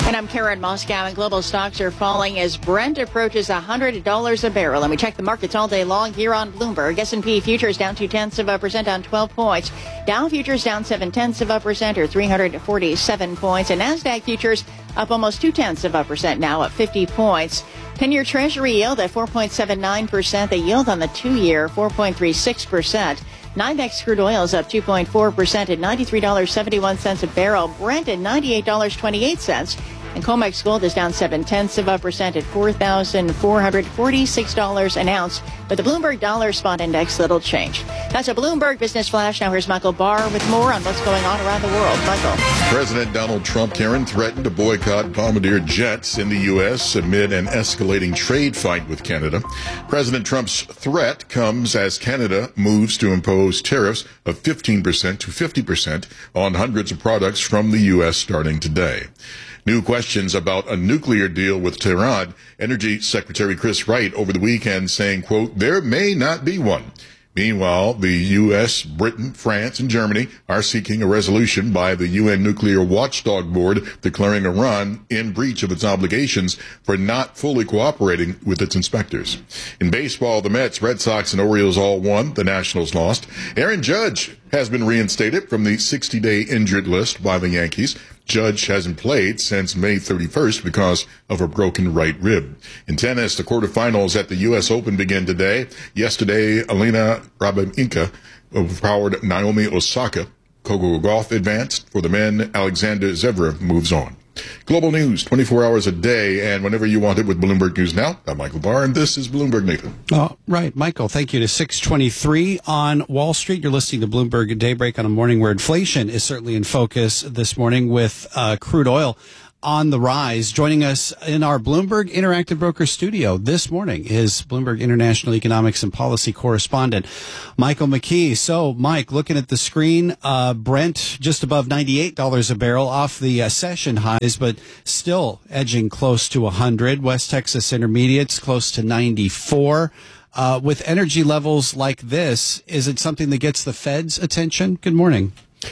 And I'm Karen Moscow, and global stocks are falling as Brent approaches one hundred dollars a barrel. And we check the markets all day long here on Bloomberg. S and P futures down two-tenths of a percent, down twelve points. Dow futures down seven-tenths of a percent, or three hundred forty-seven points. And NASDAQ futures up almost two-tenths of a percent, now up fifty points. ten-year Treasury yield at four point seven nine percent. The yield on the two-year, four point three six percent. NYMEX crude oil is up two point four percent at ninety-three dollars and seventy-one cents a barrel. Brent at ninety-eight dollars and twenty-eight cents. And COMEX gold is down seven-tenths of a percent at four thousand four hundred forty-six dollars an ounce. But the Bloomberg Dollar Spot Index, little change. That's a Bloomberg Business Flash. Now here's Michael Barr with more on what's going on around the world. Michael. President Donald Trump, Karen, threatened to boycott Bombardier jets in the U S amid an escalating trade fight with Canada. President Trump's threat comes as Canada moves to impose tariffs of fifteen percent to fifty percent on hundreds of products from the U S starting today. New questions about a nuclear deal with Tehran. Energy Secretary Chris Wright over the weekend saying, quote, there may not be one. Meanwhile, the U S, Britain, France, and Germany are seeking a resolution by the U N Nuclear Watchdog Board declaring Iran in breach of its obligations for not fully cooperating with its inspectors. In baseball, the Mets, Red Sox, and Orioles all won. The Nationals lost. Aaron Judge has been reinstated from the sixty-day injured list by the Yankees. Judge hasn't played since May thirty-first because of a broken right rib. In tennis, the quarterfinals at the U S Open begin today. Yesterday, Elena Rybakina overpowered Naomi Osaka. Coco Gauff advanced. For the men, Alexander Zverev moves on. Global news, twenty-four hours a day, and whenever you want it with Bloomberg News Now. I'm Michael Barr, and this is Bloomberg Nathan. Oh, right, Michael, thank you. To six twenty-three on Wall Street. You're listening to Bloomberg Daybreak on a morning where inflation is certainly in focus this morning with uh, crude oil on the rise. Joining us in our Bloomberg Interactive Broker studio this morning is Bloomberg International Economics and Policy correspondent Michael McKee. So, Mike, looking at the screen, uh, Brent just above ninety-eight dollars a barrel off the uh, session highs, but still edging close to one hundred. West Texas Intermediates close to ninety-four. Uh, with energy levels like this, is it something that gets the Fed's attention? Good morning.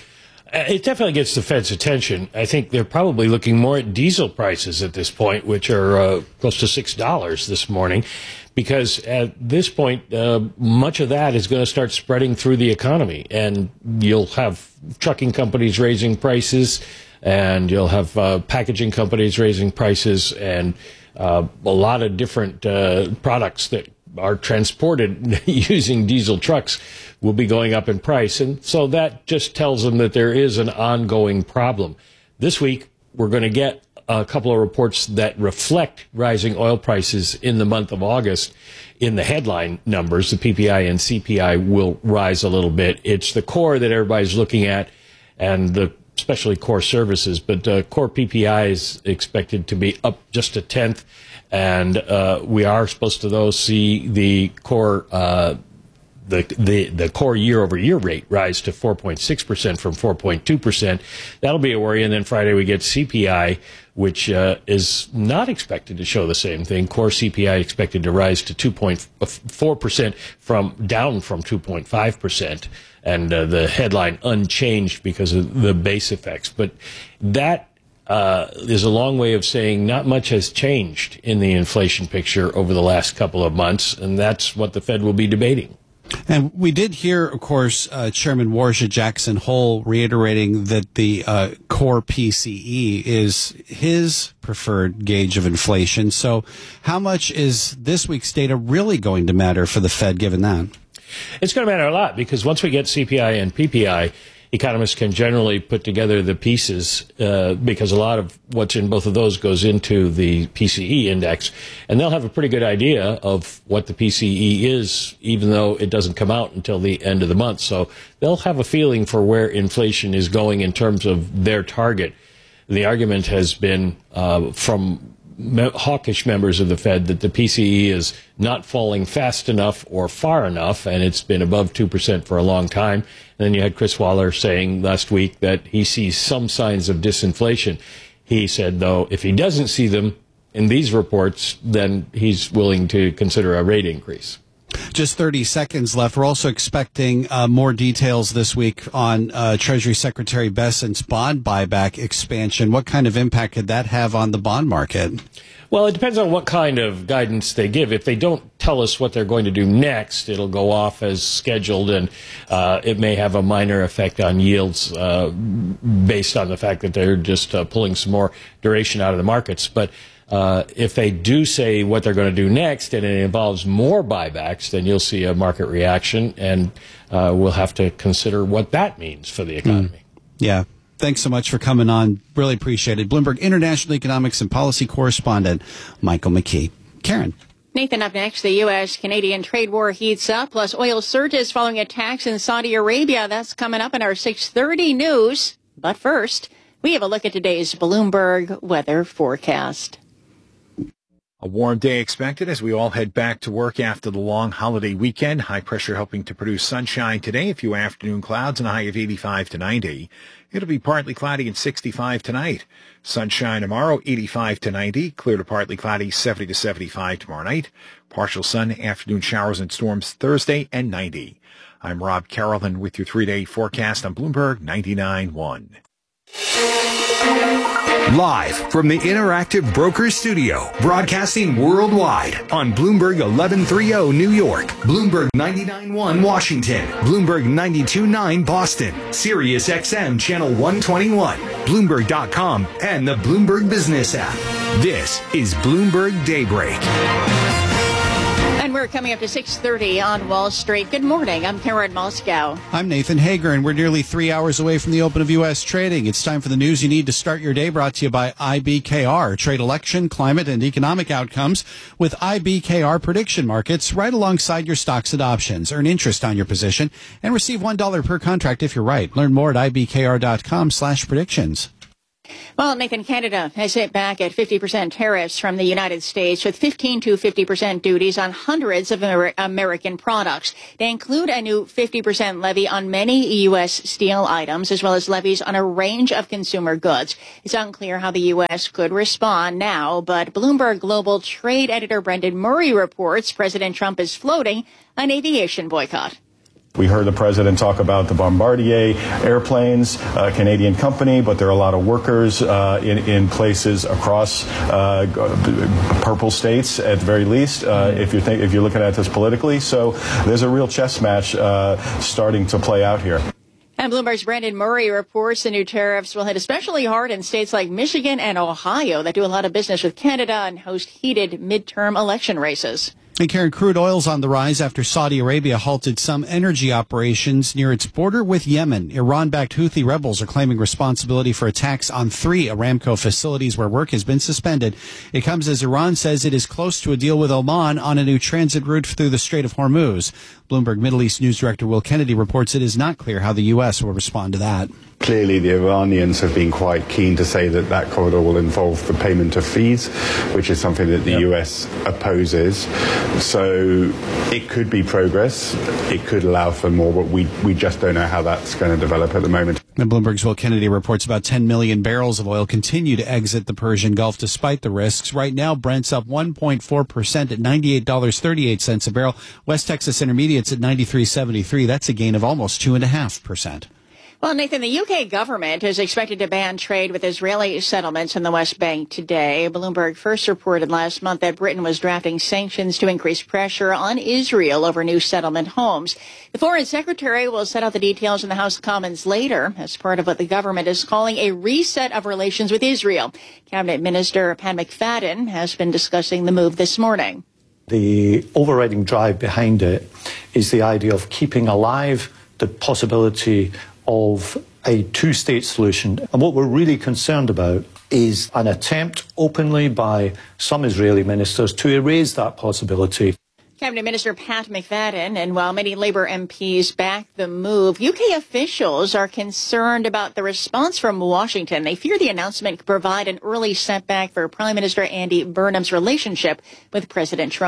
It definitely gets the Fed's attention. I think they're probably looking more at diesel prices at this point, which are uh, close to six dollars this morning, because at this point, uh, much of that is going to start spreading through the economy. And you'll have trucking companies raising prices, and you'll have uh, packaging companies raising prices, and uh, a lot of different uh, products that are transported using diesel trucks will be going up in price. And so that just tells them that there is an ongoing problem. This week, we're going to get a couple of reports that reflect rising oil prices in the month of August. In the headline numbers, the P P I and C P I will rise a little bit. It's the core that everybody's looking at, and the especially core services. But uh, core P P I is expected to be up just a tenth. And uh, we are supposed to, though, see the core uh, the the the core year-over-year rate rise to four point six percent from four point two percent. That'll be a worry. And then Friday we get C P I, which uh, is not expected to show the same thing. Core C P I expected to rise to two point four percent from down from two point five percent. And uh, the headline unchanged because of the base effects. But that Uh, there's a long way of saying not much has changed in the inflation picture over the last couple of months, and that's what the Fed will be debating. And we did hear, of course, uh, Chairman Warja Jackson Hole reiterating that the uh, core P C E is his preferred gauge of inflation. So how much is this week's data really going to matter for the Fed, given that? It's going to matter a lot, because once we get C P I and P P I, economists can generally put together the pieces uh, because a lot of what's in both of those goes into the P C E index, and they'll have a pretty good idea of what the P C E is, even though it doesn't come out until the end of the month. So they'll have a feeling for where inflation is going in terms of their target. The argument has been uh, from hawkish members of the Fed that the P C E is not falling fast enough or far enough, and it's been above two percent for a long time. And then you had Chris Waller saying last week that he sees some signs of disinflation. He said, though, if he doesn't see them in these reports, then he's willing to consider a rate increase. Just thirty seconds left. We're also expecting uh, more details this week on uh, Treasury Secretary Bessent's bond buyback expansion. What kind of impact could that have on the bond market? Well, it depends on what kind of guidance they give. If they don't tell us what they're going to do next, it'll go off as scheduled, and uh, it may have a minor effect on yields uh, based on the fact that they're just uh, pulling some more duration out of the markets. But uh, if they do say what they're going to do next and it involves more buybacks, then you'll see a market reaction, and uh, we'll have to consider what that means for the economy. Mm. Yeah. Thanks so much for coming on. Really appreciate it. Bloomberg International Economics and Policy Correspondent Michael McKee. Karen. Nathan, up next, the U S Canadian trade war heats up, plus oil surges following attacks in Saudi Arabia. That's coming up in our six thirty news. But first, we have a look at today's Bloomberg weather forecast. A warm day expected as we all head back to work after the long holiday weekend. High pressure helping to produce sunshine today. A few afternoon clouds and a high of eighty-five to ninety. It'll be partly cloudy and sixty-five tonight. Sunshine tomorrow, eighty-five to ninety. Clear to partly cloudy, seventy to seventy-five tomorrow night. Partial sun, afternoon showers and storms Thursday, and ninety. I'm Rob Carrollton with your three-day forecast on Bloomberg ninety-nine point one. Live from the Interactive Brokers Studio, broadcasting worldwide on Bloomberg eleven thirty New York, Bloomberg ninety-nine point one Washington, Bloomberg ninety-two point nine Boston, Sirius X M Channel one twenty-one, Bloomberg dot com, and the Bloomberg Business app. This is Bloomberg Daybreak. And we're coming up to six thirty on Wall Street. Good morning. I'm Karen Moscow. I'm Nathan Hager, and we're nearly three hours away from the open of U S trading. It's time for the news you need to start your day, brought to you by I B K R. Trade election, climate, and economic outcomes with I B K R prediction markets right alongside your stocks and options. Earn interest on your position and receive one dollar per contract if you're right. Learn more at I B K R dot com slash predictions. Well, Nathan, Canada has hit back at fifty percent tariffs from the United States with fifteen to fifty percent duties on hundreds of Amer- American products. They include a new fifty percent levy on many U S steel items, as well as levies on a range of consumer goods. It's unclear how the U S could respond now, but Bloomberg Global trade editor Brendan Murray reports President Trump is floating an aviation boycott. We heard the president talk about the Bombardier airplanes, a Canadian company, but there are a lot of workers uh, in, in places across uh, purple states, at the very least, uh, if, you're think, if you're looking at this politically. So there's a real chess match uh, starting to play out here. And Bloomberg's Brendan Murray reports the new tariffs will hit especially hard in states like Michigan and Ohio that do a lot of business with Canada and host heated midterm election races. And Karen, crude oil's on the rise after Saudi Arabia halted some energy operations near its border with Yemen. Iran-backed Houthi rebels are claiming responsibility for attacks on three Aramco facilities where work has been suspended. It comes as Iran says it is close to a deal with Oman on a new transit route through the Strait of Hormuz. Bloomberg Middle East News Director Will Kennedy reports it is not clear how the U S will respond to that. Clearly, the Iranians have been quite keen to say that that corridor will involve the payment of fees, which is something that the yep. U S opposes. So it could be progress. It could allow for more, but we, we just don't know how that's going to develop at the moment. And Bloomberg's Will Kennedy reports about ten million barrels of oil continue to exit the Persian Gulf despite the risks. Right now, Brent's up one point four percent at ninety-eight dollars and thirty-eight cents a barrel. West Texas Intermediate's at ninety-three seventy-three. That's a gain of almost two point five percent. Well, Nathan, the U K government is expected to ban trade with Israeli settlements in the West Bank today. Bloomberg first reported last month that Britain was drafting sanctions to increase pressure on Israel over new settlement homes. The foreign secretary will set out the details in the House of Commons later as part of what the government is calling a reset of relations with Israel. Cabinet Minister Pat McFadden has been discussing the move this morning. The overriding drive behind it is the idea of keeping alive the possibility of a two-state solution. And what we're really concerned about is an attempt openly by some Israeli ministers to erase that possibility. Cabinet Minister Pat McFadden, and while many Labour M Ps back the move, U K officials are concerned about the response from Washington. They fear the announcement could provide an early setback for Prime Minister Andy Burnham's relationship with President Trump.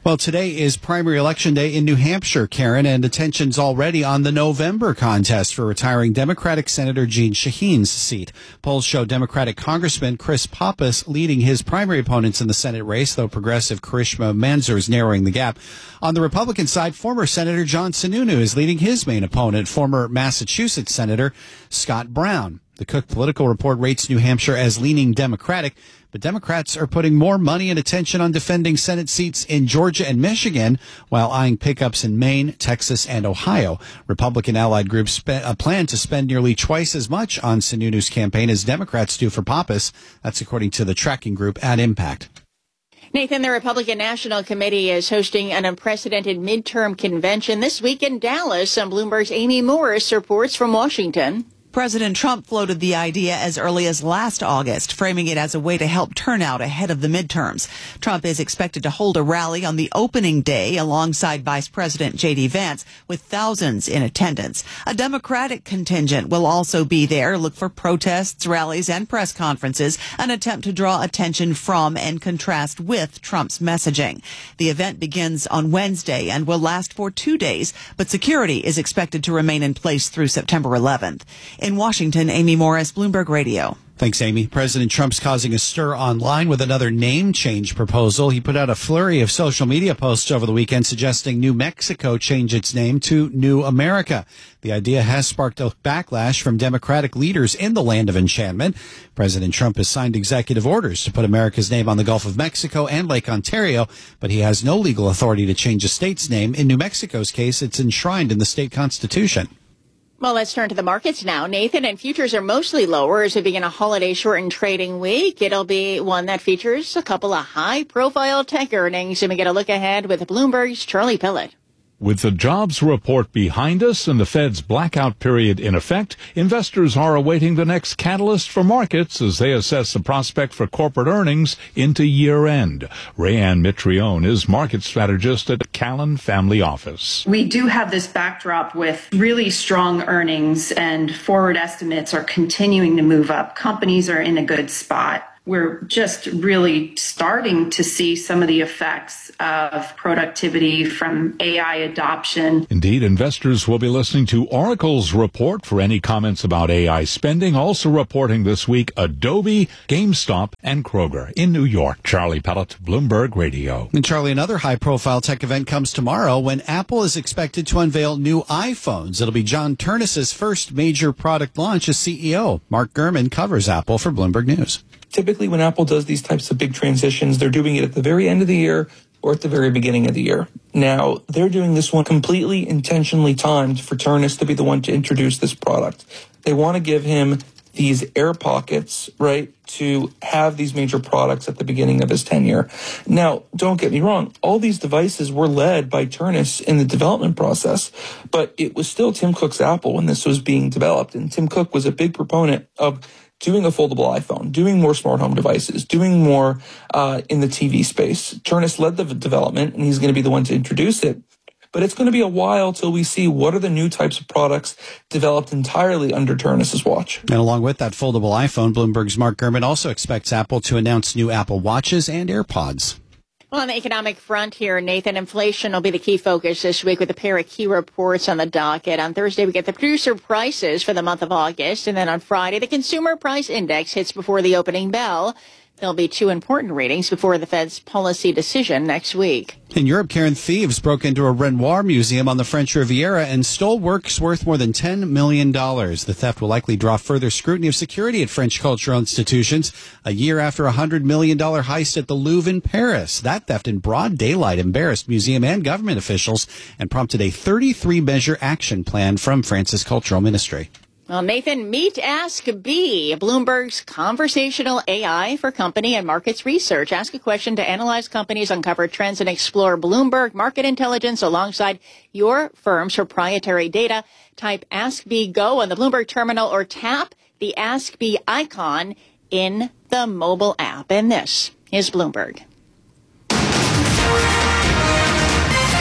Well, today is primary election day in New Hampshire, Karen, and attention's already on the November contest for retiring Democratic Senator Jeanne Shaheen's seat. Polls show Democratic Congressman Chris Pappas leading his primary opponents in the Senate race, though progressive Karishma Manzoor is narrowing the gap. On the Republican side, former Senator John Sununu is leading his main opponent, former Massachusetts Senator Scott Brown. The Cook Political Report rates New Hampshire as leaning Democratic, but Democrats are putting more money and attention on defending Senate seats in Georgia and Michigan, while eyeing pickups in Maine, Texas, and Ohio. Republican allied groups spe- uh, plan to spend nearly twice as much on Sununu's campaign as Democrats do for Pappas. That's according to the tracking group at Impact. Nathan, the Republican National Committee is hosting an unprecedented midterm convention this week in Dallas. And Bloomberg's Amy Morris reports from Washington. President Trump floated the idea as early as last August, framing it as a way to help turnout ahead of the midterms. Trump is expected to hold a rally on the opening day alongside Vice President J D Vance, with thousands in attendance. A Democratic contingent will also be there, look for protests, rallies, and press conferences, an attempt to draw attention from and contrast with Trump's messaging. The event begins on Wednesday and will last for two days, but security is expected to remain in place through September eleventh. In Washington, Amy Morris, Bloomberg Radio. Thanks, Amy. President Trump's causing a stir online with another name change proposal. He put out a flurry of social media posts over the weekend suggesting New Mexico change its name to New America. The idea has sparked a backlash from Democratic leaders in the land of enchantment. President Trump has signed executive orders to put America's name on the Gulf of Mexico and Lake Ontario, but he has no legal authority to change a state's name. In New Mexico's case, it's enshrined in the state constitution. Well, let's turn to the markets now, Nathan, and futures are mostly lower as we begin a holiday-shortened trading week. It'll be one that features a couple of high-profile tech earnings, and we get a look ahead with Bloomberg's Charlie Pillett. With the jobs report behind us and the Fed's blackout period in effect, investors are awaiting the next catalyst for markets as they assess the prospect for corporate earnings into year-end. Rayanne Mitrione is market strategist at Callan Family Office. We do have this backdrop with really strong earnings, and forward estimates are continuing to move up. Companies are in a good spot. We're just really starting to see some of the effects of productivity from A I adoption. Indeed, investors will be listening to Oracle's report for any comments about A I spending. Also reporting this week, Adobe, GameStop, and Kroger in New York. Charlie Pellett, Bloomberg Radio. And Charlie, another high-profile tech event comes tomorrow when Apple is expected to unveil new iPhones. It'll be John Ternus's first major product launch as C E O. Mark Gurman covers Apple for Bloomberg News. Typically, when Apple does these types of big transitions, they're doing it at the very end of the year or at the very beginning of the year. Now, they're doing this one completely intentionally timed for Ternus to be the one to introduce this product. They want to give him these air pockets, right, to have these major products at the beginning of his tenure. Now, don't get me wrong, all these devices were led by Ternus in the development process, but it was still Tim Cook's Apple when this was being developed, and Tim Cook was a big proponent of doing a foldable iPhone, doing more smart home devices, doing more uh, in the T V space. Ternus led the development, and he's going to be the one to introduce it. But it's going to be a while till we see what are the new types of products developed entirely under Ternus's watch. And along with that foldable iPhone, Bloomberg's Mark Gurman also expects Apple to announce new Apple Watches and AirPods. Well, on the economic front here, Nathan, inflation will be the key focus this week with a pair of key reports on the docket. On Thursday, we get the producer prices for the month of August. And then on Friday, the consumer price index hits before the opening bell. There'll be two important readings before the Fed's policy decision next week. In Europe, Karen, thieves broke into a Renoir museum on the French Riviera and stole works worth more than ten million dollars. The theft will likely draw further scrutiny of security at French cultural institutions a year after a one hundred million dollars heist at the Louvre in Paris. That theft in broad daylight embarrassed museum and government officials and prompted a thirty-three measure action plan from France's cultural ministry. Well, Nathan, meet Ask B, Bloomberg's conversational A I for company and markets research. Ask a question to analyze companies, uncover trends, and explore Bloomberg market intelligence alongside your firm's proprietary data. Type Ask B Go on the Bloomberg terminal or tap the Ask B icon in the mobile app. And this is Bloomberg.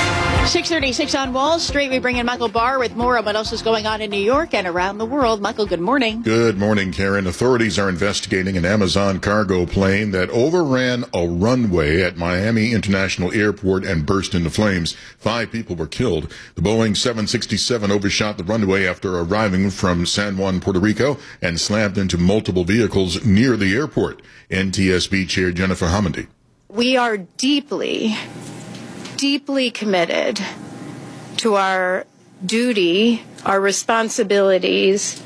six thirty-six on Wall Street. We bring in Michael Barr with more of what else is going on in New York and around the world. Michael, good morning. Good morning, Karen. Authorities are investigating an Amazon cargo plane that overran a runway at Miami International Airport and burst into flames. Five people were killed. The Boeing seven sixty-seven overshot the runway after arriving from San Juan, Puerto Rico, and slammed into multiple vehicles near the airport. N T S B Chair Jennifer Homendy. We are deeply deeply committed to our duty, our responsibilities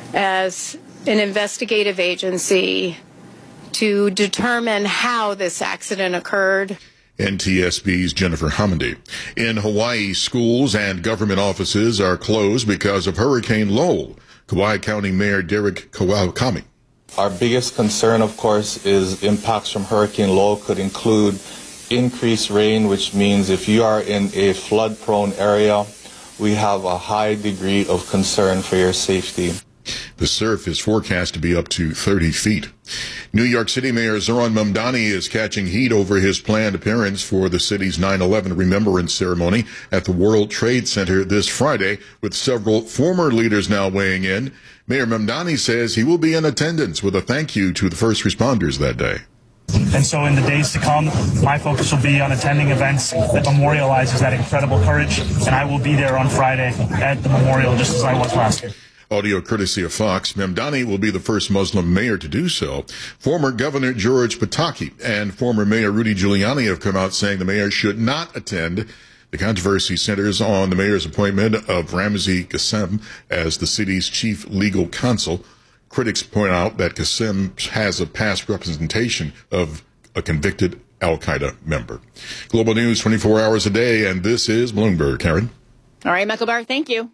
as an investigative agency to determine how this accident occurred. N T S B's Jennifer Homendy. In Hawaii, schools and government offices are closed because of Hurricane Lowell. Kauai County Mayor Derek Kawakami. Our biggest concern, of course, is impacts from Hurricane Lowell could include increased rain, which means if you are in a flood-prone area, we have a high degree of concern for your safety. The surf is forecast to be up to thirty feet. New York City Mayor Zohran Mamdani is catching heat over his planned appearance for the city's nine eleven remembrance ceremony at the World Trade Center this Friday, with several former leaders now weighing in. Mayor Mamdani says he will be in attendance with a thank you to the first responders that day. And so in the days to come, my focus will be on attending events that memorializes that incredible courage, and I will be there on Friday at the memorial just as I was last year. Audio courtesy of Fox. Mamdani will be the first Muslim mayor to do so. Former Governor George Pataki and former Mayor Rudy Giuliani have come out saying the mayor should not attend. The controversy centers on the mayor's appointment of Ramzi Qassem as the city's chief legal counsel. Critics point out that Qassem has a past representation of a convicted al-Qaeda member. Global News twenty-four hours a day, and this is Bloomberg. Karen? All right, Michael Barr, thank you.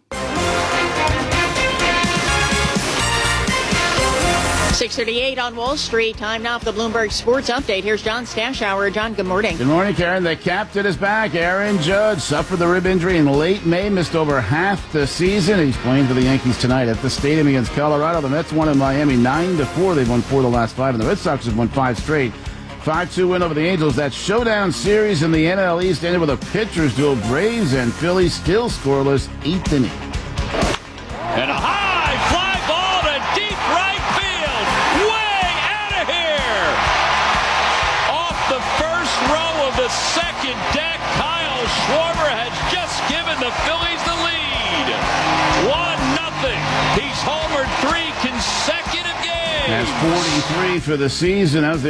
six thirty-eight on Wall Street. Time now for the Bloomberg Sports Update. Here's John Stashower. John, good morning. Good morning, Karen. The captain is back. Aaron Judge suffered the rib injury in late May, missed over half the season. He's playing for the Yankees tonight at the Stadium against Colorado. The Mets won in Miami nine to four. They've won four of the last five, and the Red Sox have won five straight. five two win over the Angels. That showdown series in the N L East ended with a pitcher's duel. Braves and Phillies still scoreless, eighth inning. And a high fly ball to deep right field. Way out of here. Off the first row of the second deck, Kyle Schwarber has just given the Phillies the lead. one nothing. He's homered three consecutive games. That's forty-three for the season. That was the